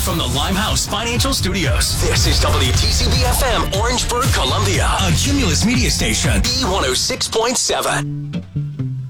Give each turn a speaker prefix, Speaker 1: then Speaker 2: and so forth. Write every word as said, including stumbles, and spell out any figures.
Speaker 1: Live from the Limehouse Financial Studios. This is W T C B F M, Orangeburg, Columbia. A Cumulus Media Station. B one oh six point seven.